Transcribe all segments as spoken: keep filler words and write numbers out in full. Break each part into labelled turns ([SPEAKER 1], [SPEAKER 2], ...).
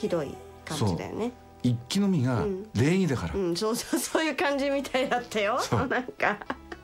[SPEAKER 1] ひどい感じだよね。
[SPEAKER 2] 一気飲みが礼儀だから、
[SPEAKER 1] うん、そうそう、そういう感じみたいだったよ。なんか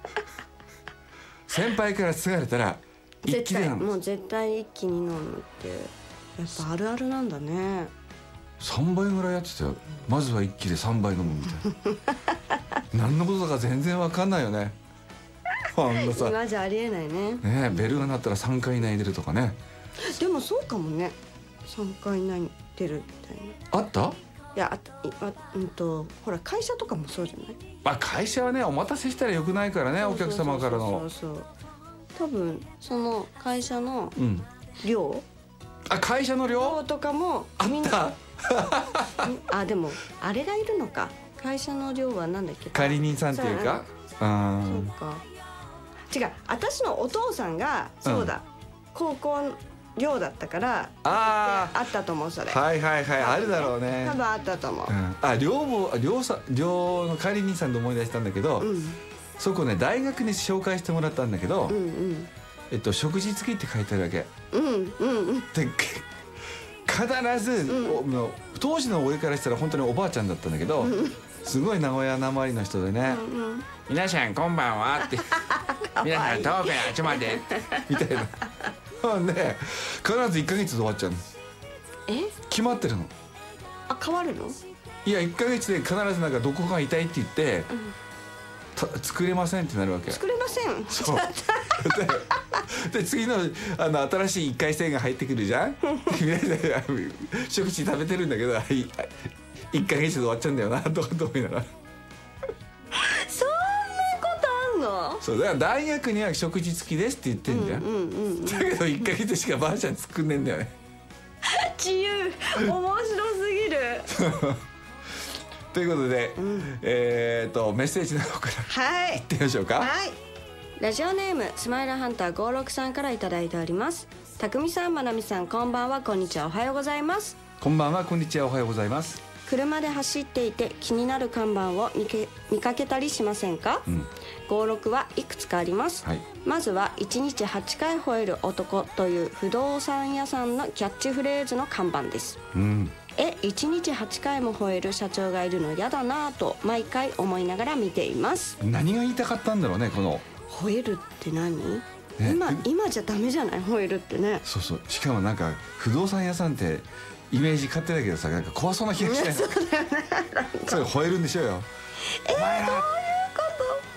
[SPEAKER 2] 先輩から継がれたら一気で飲む。
[SPEAKER 1] もう絶対一気に飲むってやっぱあるあるなんだね。
[SPEAKER 2] さんばいぐらいやってたよ。まずは一気でさんばい飲むみたいな何のことだか全然わかんないよね。あんなさ、
[SPEAKER 1] 今じゃありえないね。
[SPEAKER 2] ね、ベルが鳴ったらさんかい以内に出るとかね。
[SPEAKER 1] でもそうかもね、さんかい以内に出るみたいな。
[SPEAKER 2] あった？
[SPEAKER 1] いや、ああ、うんとほら会社とかもそうじゃない？
[SPEAKER 2] まあ会社はね、お待たせしたらよくないからね、お客様からの。
[SPEAKER 1] そうそうそう、多分その会社の
[SPEAKER 2] うん
[SPEAKER 1] 寮、
[SPEAKER 2] あ、会社の寮
[SPEAKER 1] 寮とかも
[SPEAKER 2] あった
[SPEAKER 1] あ、でもあれがいるのか、会社の寮はなんだっけ、
[SPEAKER 2] 管理人さんっていうか、あ
[SPEAKER 1] そうか、違う、私のお父さんがそうだ、高校寮だったから
[SPEAKER 2] あ
[SPEAKER 1] あったと思う。それ
[SPEAKER 2] はいはいはい、あるだろうね。
[SPEAKER 1] 多分あったと思う。
[SPEAKER 2] あ、寮も寮さ寮の管理人さんで思い出したんだけど、そこね大学に紹介してもらったんだけど、えっと食事付きって書いてあるわけ。うんうんうん。で必ず当時の俺からしたら本当におばあちゃんだったんだけど、すごい名古屋なまりの人でね、皆さんこんばんはって皆さん当面あっちまでみたいな。で必ずいっかげつで終わっちゃうの。え？決まってるの。
[SPEAKER 1] あ、変わるの？
[SPEAKER 2] いや、いっかげつで必ずなんかどこが痛いって言って、作れませんってなるわけ。
[SPEAKER 1] 作れません。
[SPEAKER 2] そうで次のあの新しいいっかい生が入ってくるじゃん。皆さん食事食べてるんだけど、いっかげつで終わっちゃうんだよなとかと思いながら。
[SPEAKER 1] そんなことあんの？
[SPEAKER 2] そうだから大学には食事付きですって言ってんじゃん。だけどいっかげつしかばあちゃん作んねえんだよね。
[SPEAKER 1] 自由、面白すぎる。
[SPEAKER 2] ということで、うん、えっとメッセージの方からいってみましょうか。
[SPEAKER 1] はい、ラジオネームスマイルハンターごじゅうろくさんからいただいております。たくみさん、まなみさん、こんばんは、こんにちは、おはようございます。
[SPEAKER 2] こんばんは、こんにちは、おはようございます。
[SPEAKER 1] 車で走っていて気になる看板を見け見かけたりしませんか？うん、ごじゅうろくはいくつかあります。はい、まずはいちにちはちかい吠える男という不動産屋さんのキャッチフレーズの看板です。うん、え、いちにちはちかいも吠える社長がいるの嫌だなぁと毎回思いながら見ています。
[SPEAKER 2] 何が言いたかったんだろうね、この
[SPEAKER 1] 吠えるって何？ね、今今じゃダメじゃない、吠えるってね。
[SPEAKER 2] そうそう、しかもなんか不動産屋さんってイメージ勝手だけどさ、なんか怖そうな気がしない。そうだよね。それ吠えるんでしょうよ。
[SPEAKER 1] えー、どういうこと？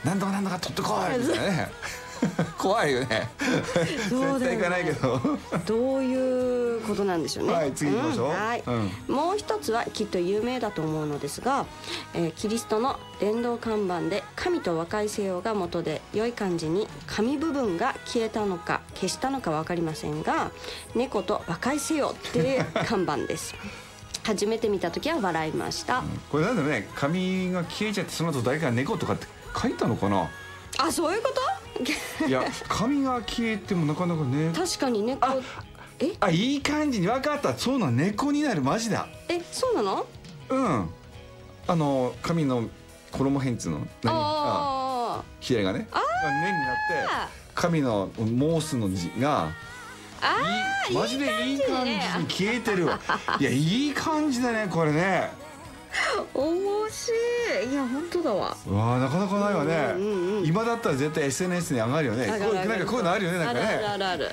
[SPEAKER 2] なんとかなんとか取ってこいみたいなね。怖いよね。絶対行かないけど。
[SPEAKER 1] どういうことなんでしょうね。
[SPEAKER 2] はい、次行きましょう。うん、
[SPEAKER 1] はい、うん、もう一つはきっと有名だと思うのですが、えー、キリストの伝道看板で神と和解せよが元で、良い感じに神部分が消えたのか消したのか分かりませんが、猫と和解せよっていう看板です。初めて見た時は笑いました。うん、
[SPEAKER 2] これなんだろうね、髪が消えちゃってその後誰か猫とかって書いたのかな。
[SPEAKER 1] あ、そういうこと？
[SPEAKER 2] いや、髪が消えてもなかなかね。
[SPEAKER 1] 確かに猫。
[SPEAKER 2] あ、え、あ、いい感じに分かった。そうなの、猫になる、マジだ。
[SPEAKER 1] え、そうなの？
[SPEAKER 2] うん。あの髪の衣辺っつうの。何？ああ。ひれがね。あ、根になって髪のモースの字が。ああ、マジでいい感じに消えてるわ。いや、いい感じだね、これね。
[SPEAKER 1] 面白い。いや、本当だわ。
[SPEAKER 2] わあ、なかなかないわね。今だったら絶対 エスエヌエス に上がるよね。こういうなんかこういうのあるよね、なんかね。
[SPEAKER 1] あるあるある。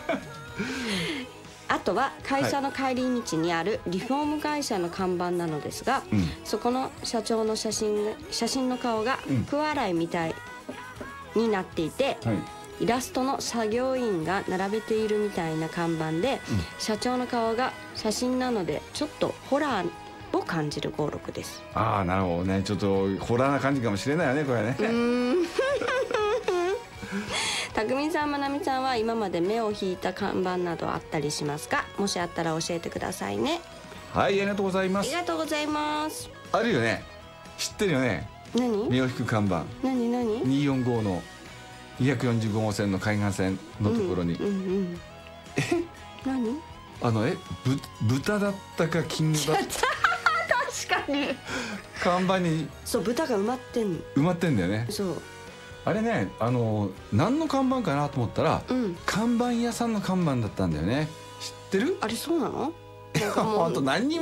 [SPEAKER 1] あとは会社の帰り道にあるリフォーム会社の看板なのですが、うん、そこの社長の写真写真の顔が福笑いみたいになっていて、うん、はい、イラストの作業員が並べているみたいな看板で、うん、社長の顔が写真なのでちょっとホラーを感じるごじゅうろくです。
[SPEAKER 2] ああ、なるほどね。ちょっとホラーな感じかもしれないよね、これね。うーん
[SPEAKER 1] たくみさん、まなみさんは今まで目を引いた看板などあったりしますか？もしあったら教えてくださいね。
[SPEAKER 2] はい、ありがとうございます。
[SPEAKER 1] ありがとうございます。
[SPEAKER 2] あるよね、知ってるよね。
[SPEAKER 1] 何？
[SPEAKER 2] 目を引く看板。
[SPEAKER 1] 何何？
[SPEAKER 2] にひゃくよんじゅうごのにひゃくよんじゅうごごう線の海岸線のところに、うんうんうん、え、
[SPEAKER 1] 何？
[SPEAKER 2] あのえぶ豚だったか金魚だった
[SPEAKER 1] 確かに
[SPEAKER 2] 看板に
[SPEAKER 1] そう、豚が埋まってん
[SPEAKER 2] 埋まってんだよね。
[SPEAKER 1] そう、
[SPEAKER 2] あれね、あの何の看板かなと思ったら、うん、看板屋さんの看板だったんだよね。知ってる？
[SPEAKER 1] あれ、そうなの？
[SPEAKER 2] あと何にも